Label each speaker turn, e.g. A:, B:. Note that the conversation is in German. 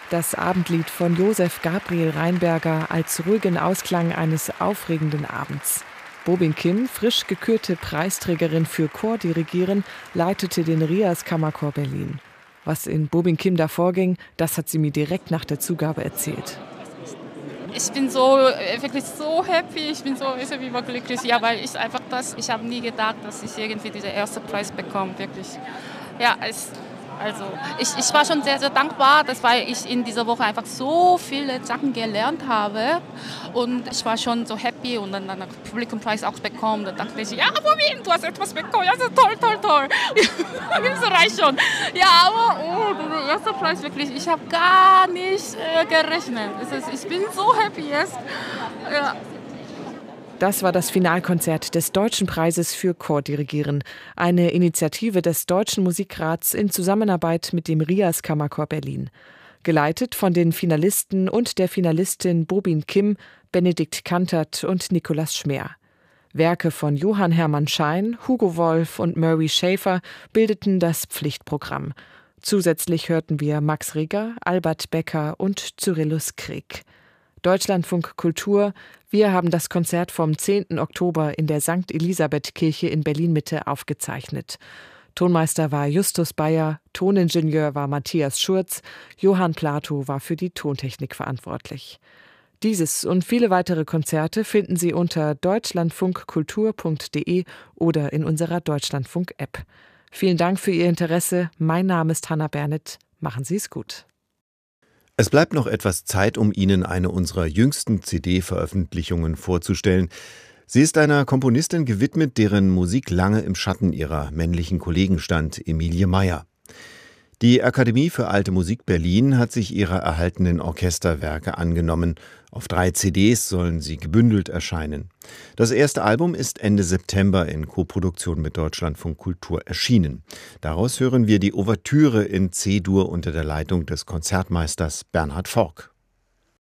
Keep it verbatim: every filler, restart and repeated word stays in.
A: Das Abendlied von Josef Gabriel Rheinberger als ruhigen Ausklang eines aufregenden Abends. Bobin Kim, frisch gekürte Preisträgerin für Chordirigieren, leitete den Rias Kammerchor Berlin. Was in Bobin Kim da vorging, das hat sie mir direkt nach der Zugabe erzählt.
B: Ich bin so wirklich so happy, ich bin so wie glücklich, ja, weil ich einfach das, ich habe nie gedacht, dass ich irgendwie diesen ersten Preis bekomme, wirklich. Ja, es, also ich, ich war schon sehr, sehr dankbar, dass, weil ich in dieser Woche einfach so viele Sachen gelernt habe und ich war schon so happy und dann, dann den Publikumpreis auch bekommen. Da dachte ich, ja, Bobin, du hast etwas bekommen, ja, so toll, toll, toll. So reicht schon. Ja, aber oh, der erste Preis wirklich, ich habe gar nicht äh, gerechnet. Ist, ich bin so happy jetzt. Ja.
A: Das war das Finalkonzert des Deutschen Preises für Chordirigieren, eine Initiative des Deutschen Musikrats in Zusammenarbeit mit dem Rias Kammerchor Berlin. Geleitet von den Finalisten und der Finalistin Bobin Kim, Benedikt Kantert und Nikolaus Schmeer. Werke von Johann Hermann Schein, Hugo Wolf und Murray Schafer bildeten das Pflichtprogramm. Zusätzlich hörten wir Max Reger, Albert Becker und Cyrillus Krieg. Deutschlandfunk Kultur, wir haben das Konzert vom zehnten Oktober in der Sankt Elisabeth-Kirche in Berlin-Mitte aufgezeichnet. Tonmeister war Justus Bayer, Toningenieur war Matthias Schurz, Johann Plato war für die Tontechnik verantwortlich. Dieses und viele weitere Konzerte finden Sie unter deutschlandfunkkultur punkt de oder in unserer Deutschlandfunk-App. Vielen Dank für Ihr Interesse. Mein Name ist Hannah Bernet. Machen Sie es gut.
C: Es bleibt noch etwas Zeit, um Ihnen eine unserer jüngsten C D-Veröffentlichungen vorzustellen. Sie ist einer Komponistin gewidmet, deren Musik lange im Schatten ihrer männlichen Kollegen stand, Emilie Meyer. Die Akademie für Alte Musik Berlin hat sich ihrer erhaltenen Orchesterwerke angenommen. Auf drei C Ds sollen sie gebündelt erscheinen. Das erste Album ist Ende September in Koproduktion mit Deutschlandfunk Kultur erschienen. Daraus hören wir die Ouvertüre in C-Dur unter der Leitung des Konzertmeisters Bernhard Forck.